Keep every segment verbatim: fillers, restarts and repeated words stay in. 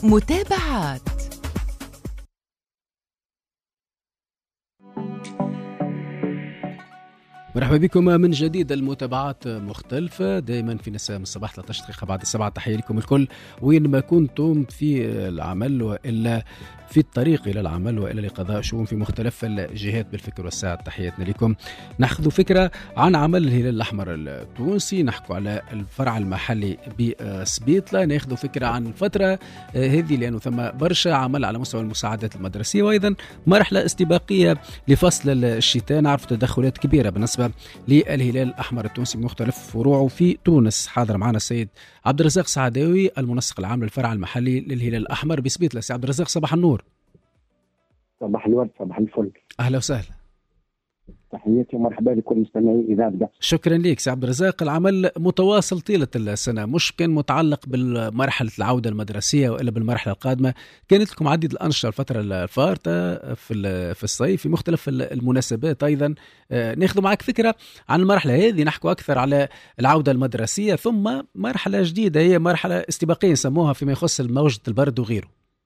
متابعات. مرحبا بكم من جديد. المتابعات مختلفة دائما في نساء من الصباح ثلاثة عشر دقيقة بعد السبعة. تحية لكم الكل وين ما كنتم في العمل وإلا في الطريق إلى العمل وإلى لقضاء شؤون في مختلف الجهات بالفكر والساعة. تحياتنا لكم. نأخذ فكرة عن عمل الهلال الأحمر التونسي، نحكوا على الفرع المحلي بسبيطلة، نأخذ فكرة عن الفترة هذه لأنه ثم برشا عمل على مستوى المساعدات المدرسية وأيضا مرحلة استباقية لفصل الشتاء. نعرف تدخلات كبيرة بالنسبة للهلال الأحمر التونسي بمختلف فروعه في تونس. حاضر معنا السيد عبد الرزاق سعداوي المنسق العام للفرع المحلي للهلال الأحمر بسبيطلة. سي عبد الرزاق صباح النور. صباح الورد، صباح الفل، أهلا وسهلا. تحياتي ومرحبا لكل مستمعي إذاعة قاف. شكرا لك سي عبد الرزاق. العمل متواصل طيلة السنة، مش كان متعلق بالمرحلة العودة المدرسية وإلا بالمرحلة القادمة. كانت لكم عديد الأنشطة الفترة الفارطة في في الصيف في مختلف المناسبات. أيضا ناخذ معك فكرة عن المرحلة هذه، نحكوا أكثر على العودة المدرسية ثم مرحلة جديدة هي مرحلة استباقية نسموها فيما يخص موجة البرد وغيره.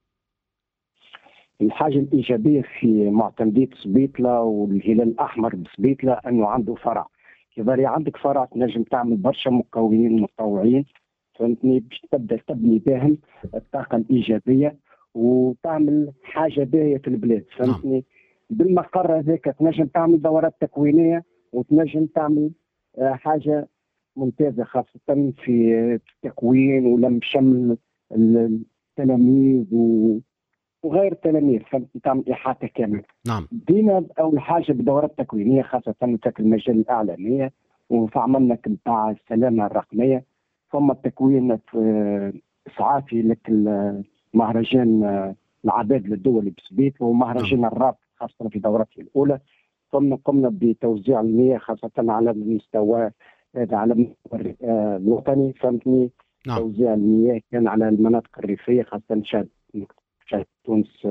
الحاجة الإيجابية في معتمدية سبيطلة والهلال الأحمر بسبيطلة أنه عنده فرع. إذا عندك فرع تنجم تعمل برشا مكونين متطوعين، فهمتني، باش تبدأ تبني بهم الطاقة الإيجابية وتعمل حاجة باهية في البلاد، فهمتني. بالمقر هذاك تنجم تعمل دورات تكوينية وتنجم تعمل حاجة ممتازة خاصة في التكوين ولم شمل التلاميذ و وغير التلاميذ، تعمل إحاطة كاملة. نعم. دينا أول حاجة بدورات تكوينية خاصة في المجال الإعلامية، وفعملنا كنتاع السلامة الرقمية، ثم التكوين في إسعافي لك المهرجان العباد للدول بسبيط ومهرجان نعم. الراب خاصة في دورته الأولى. ثم قمنا بتوزيع المياه خاصة على المستوى هذا على المستوى الوطني، فهمتني. نعم. توزيع المياه كان على المناطق الريفية خاصة شاد تونس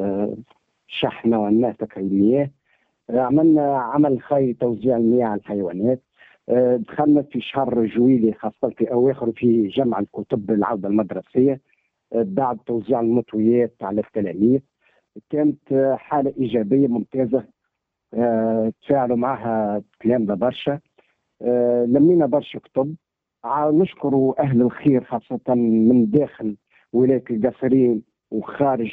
شحنة والناتك المياه. عملنا عمل خيري توزيع المياه على الحيوانات. دخلنا في شهر جويلي خاصة في أواخر في جمع الكتب العودة المدرسية بعد توزيع المطويات على التلاميذ. كانت حالة إيجابية ممتازة، تفاعلوا معها تلامذة برشا، لمينا برشا كتب. نشكر أهل الخير خاصة من داخل ولاية القصرين وخارج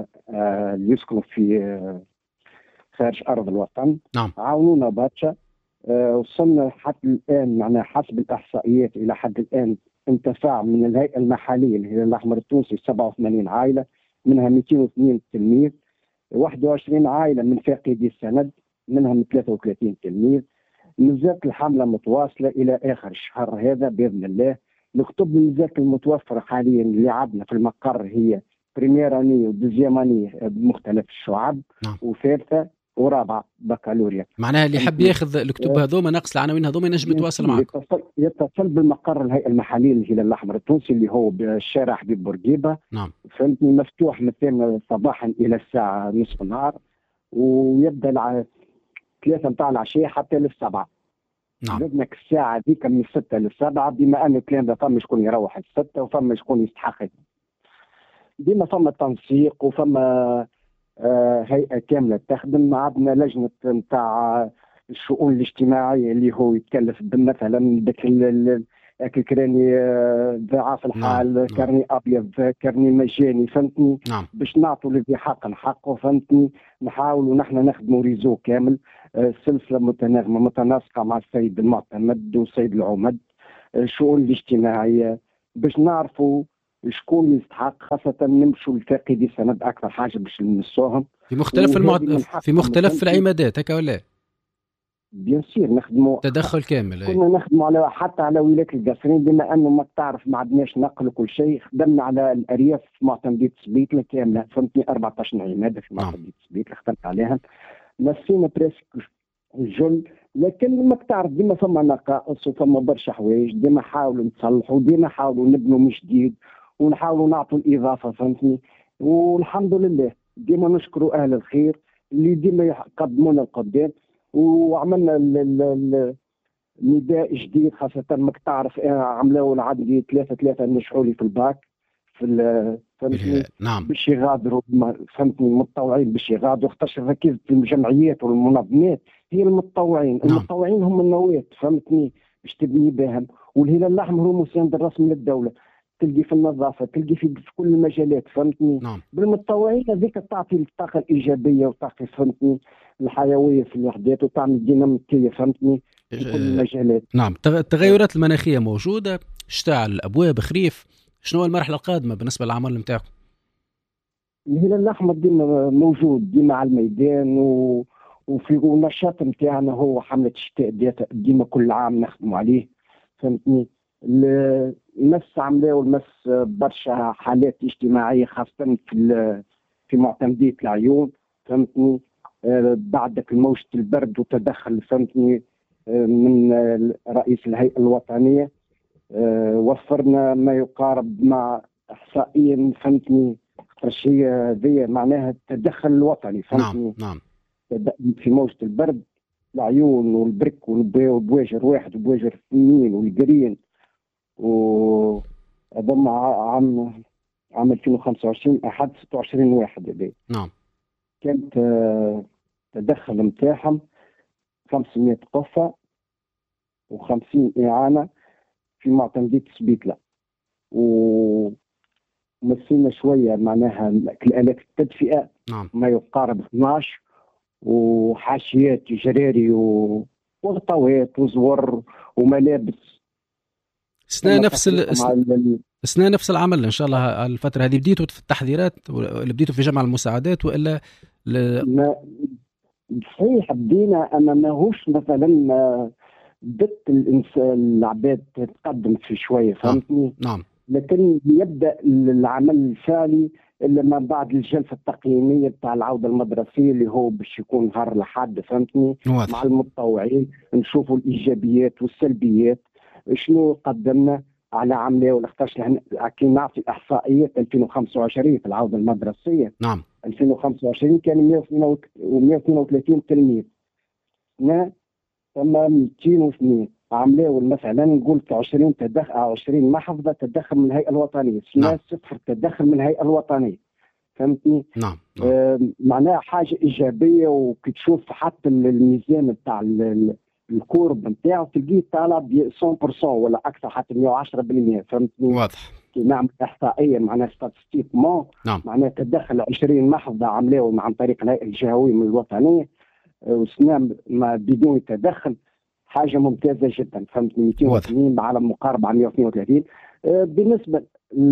آه اللي يسكنوا في آه خارج أرض الوطن. نعم. عاونونا برشا. آه وصلنا حتى الآن معنا حسب الإحصائيات إلى حد الآن انتفاع من الهيئة المحلية الهلال الأحمر التونسي سبعة وثمانين عائلة، منها مئتين واثنين تلميذ، واحد وعشرين عائلة من فاقدي السند، منها ثلاثة وثلاثين تلميذ. مازالت الحملة متواصلة إلى آخر الشهر هذا بإذن الله. الكتب مازالت المتوفرة حاليا اللي عندنا في المقر هي بريميراني ودوزياماني بمختلف الشعب. نعم. وثالثة ورابعة بكالوريا. معناها اللي يحب ياخذ الكتب هذوما نقص العناوين هذوما ينجم يتواصل معك. يتصل, يتصل بالمقر الهيئة المحلية للهلال الأحمر التونسي اللي هو بالشارع حبيب بورقيبة. نعم. فهمتني، مفتوح مثلا صباحا إلى الساعة نصف النهار ويبدأ على ثلاثة متاع العشية حتى للسبعة. نعم. بدناك الساعة ذيك من الستة للسبعة، بما أن الكلام ده فما شكون يروح الستة وفما شكون يستحق. ديما فما تنسيق وفما آه هيئة كاملة تخدم. عندنا لجنة نتاع الشؤون الاجتماعية اللي هو يتكلف مثلا ذاك الكراني ضعاف الحال. نعم. كرني أبيض، كرني مجاني، فهمتني. نعم. باش نعطوا لذي حق حقه، فهمتني. نحاولوا نحن نخدموا ريزو كامل، آه سلسلة متناغمة متناسقة مع السيد المعتمد والسيد العمد. الشؤون الاجتماعية باش نعرفوا شكون يستحق، خاصة نمشوا لفاقدي سند أكثر حاجة باش نمسوهم في مختلف المعد... في مختلف العمادات هكا ولا؟ بيان سير نخدموا تدخل كامل. كنا نخدموا على حتى على ولاية القصرين، بما أنه ما تعرف ما عندناش نقل وكل شيء. خدمنا على الأرياف في معتمدية سبيطلة كاملة، فهمتني، أربعة عشر عمادة في معتمدية سبيطلة خدمت عليها. نسينا بريسك الجل، لكن ما تعرف ديما فما نقائص وفما برشا حوايج. ديما حاولوا نصلحوا، ديما حاولوا نبنوا من جديد ونحاولوا نعطوا الإضافة، فهمتني. والحمد لله ديما نشكروا أهل الخير اللي ديما يقدمونا القدام. وعملنا نداء جديد خاصة ما تعرف عملوا عندي ثلاثة ثلاثة نجحوا لي في الباك، في فهمتني نعم باش يغادروا، فهمتني المتطوعين باش يغادروا، خاطرش ركزت الجمعيات والمنظمات هي المتطوعين. نعم. المتطوعين هم النواة فهمتني باش تبني بهم، والهلال الاحمر هو مساند الرسمي للدوله، تلقي في النظافه، تلقي في, في كل المجالات فهمتني. نعم. بالمتطوعين هذيك تعطي الطاقه الايجابيه وتعطي فهمتني الحيويه في الوحدات وتعمل ديناميكيه فهمتني في كل المجالات. نعم. التغيرات المناخيه موجوده، شتاء على الابواب، خريف، شنو المرحله القادمه بالنسبه للعمل نتاعكم؟ الهلال الاحمر ديما موجود ديما على الميدان و... وفي النشاط نتاعنا هو حمله الشتاء ديما كل عام نخدموا عليه فهمتني. المس عملاو المس برشا حالات اجتماعيه خاصه في في معتمديه العيون فهمتني. آه بعدك موجة البرد وتدخل فهمتني آه من رئيس الهيئه الوطنيه. آه وفرنا ما يقارب مع احصائيا فهمتني هي ذي معناها التدخل الوطني فهمتني. نعم نعم. في موجة البرد العيون والبرك والبواجر واحد وبواجر اثنين والقرين، وهذا مع عام عام ألفين وخمسة وعشرين أحد ستة وعشرين واحد هذي. نعم. كانت تدخل متاعهم خمسمائة قفة وخمسين إعانة في معتمدية سبيتلا، ومسينا شوية معناها الآلات التدفئة. نعم. ما يقارب اثناش، وحاشيات جراري وغطاوات وزور وملابس. سنا نفس ال... سنا نفس العمل ان شاء الله. الفتره هذه بديتوا في التحضيرات اللي بديتوا في جمع المساعدات والا ل... ما صحيح بدينا، اما ماهوش مثلا بدت الانسان العباد تقدم في شويه فهمتني. نعم. لكن يبدا العمل الفعلي الا ما بعد الجلسه التقييميه بتاع العوده المدرسيه اللي هو باش يكون نهار الاحد فهمتني. واضح. مع المتطوعين نشوفوا الايجابيات والسلبيات شنو قدمنا على عمليه والاختاش. كي نعطي احصائيات ألفين وخمسة وعشرين في العوده المدرسيه. نعم. ألفين وخمسة وعشرين كان مئة واثنين وثلاثين تلميذ، هنا ثم مئتين واثنين عمليه مثلا نقول عشرين تدخل عشرين محافظه تدخل من الهيئه الوطنيه، نعم. صفر تدخل من الهيئه الوطنيه فهمتني. نعم. نعم. آه معناها حاجه ايجابيه، وكي تشوف حتى الميزان بتاع الكورب نتاعو تلقيه طالع ب مئة بالمئة ولا اكثر حتى مئة وعشرة بالمئة فهمتني. واضح. كي نعمل احصائيه معناها ستاتستيكمون. نعم. معناها تدخل عشرين محافظه عملوه عن طريق الهيئه الجهويه من الوطنيه، وسنام ما بدون تدخل حاجه ممتازه جدا فهمتني. مئتين وثمانين على مقاربه على مئة واثنين وثلاثين. بالنسبه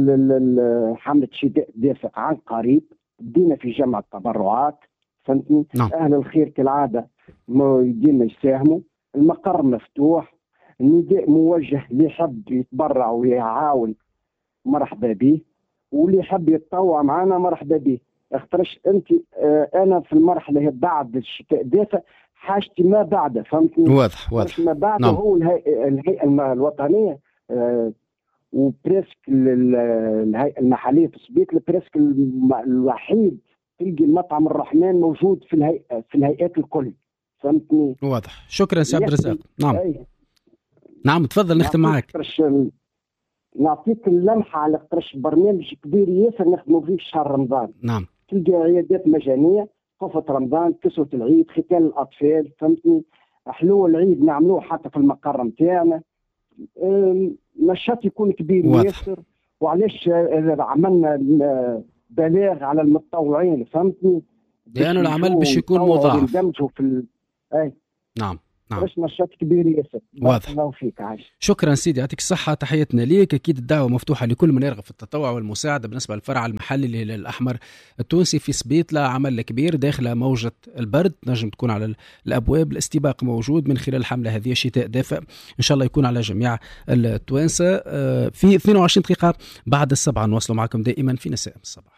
لحمله شتاء دافئ عن قريب بدينا في جمع التبرعات فهمتني. نعم. اهل الخير كالعاده يدينا يساهموا، المقر مفتوح، النداء موجه اللي يحب يتبرع ويعاون مرحبا به، واللي يحب يتطوع معنا مرحبا به. اخترش انت اه انا في المرحله بعد الشتاء دافئ حاجتي ما بعد فهمتني. واضح واضح. ما بعد. نعم. هو الهيئه, الهيئة الوطنيه اه وبريسك الهيئه المحليه في سبيت بريسك الوحيد تلقي المطعم الرحمن موجود في الهيئه في الهيئات الكل فهمتني. واضح. شكرا سي عبد الرزاق. نعم. أي. نعم تفضل نختم معك. نعطيك اللمحه على قرش برنامج كبير ياسر نخدموا فيه في شهر رمضان. نعم. تلقى عيادات مجانيه، قفة رمضان، كسوة العيد، ختان الاطفال فهمتني. حلو العيد نعملوه حتى في المقر نتاعنا. نشاط يكون كبير ياسر. وعلاش عملنا بلاغ على المتطوعين فهمتني، لانه العمل باش يكون مضاعف. يندمجوا في ال... اي نعم. نعم. باش نشاط كبير ياسر. واضح. الله فيك عايش. شكرا سيدي، يعطيك الصحة، تحياتنا ليك. أكيد الدعوة مفتوحة لكل من يرغب في التطوع والمساعدة. بالنسبة للفرع المحلي للهلال الأحمر التونسي في سبيتلا عمل كبير داخل موجة البرد نجم تكون على الأبواب. الاستباق موجود من خلال الحملة هذه شتاء دافئ إن شاء الله يكون على جميع التوانسة. في اثنين وعشرين دقيقة بعد السبعة نواصل معكم دائما في نساء الصباح.